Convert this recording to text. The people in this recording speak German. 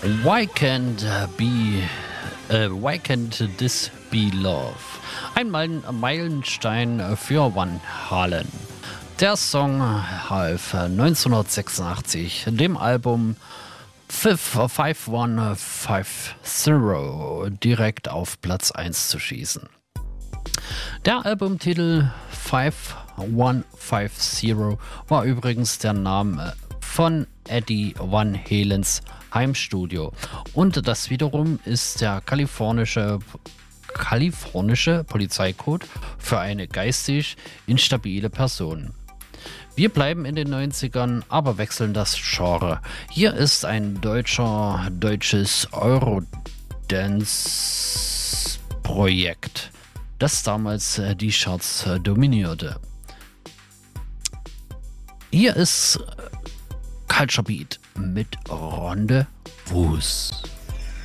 Why can't this be love? Ein Meilenstein für Van Halen. Der Song half 1986 dem Album 5150 direkt auf Platz 1 zu schießen. Der Albumtitel 5150 war übrigens der Name von Eddie Van Halens Heimstudio und das wiederum ist der kalifornische Polizeicode für eine geistig instabile Person. Wir bleiben in den 90ern, aber wechseln das Genre. Hier ist ein deutsches Eurodance-Projekt, das damals die Charts dominierte. Hier ist Culture Beat mit Rendezvous.